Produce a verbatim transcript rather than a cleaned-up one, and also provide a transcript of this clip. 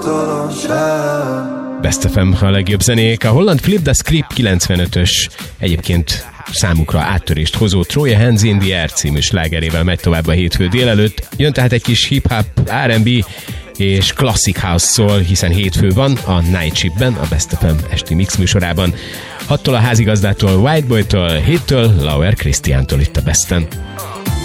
tudom sem. Best ef em a legjobb zenék. A holland Flip the Script kilencvenötös, egyébként számukra áttörést hozó Throw Hands in the Air című slágerével megy tovább a hétfő délelőtt. Jön tehát egy kis hip-hop, er and bé és Classic House szól, hiszen hétfő van a Night Shiftben, a Best ef em esti mix műsorában. hattól a házigazdától, Whiteboytól, héttől Lauer Christiántól itt a Besten.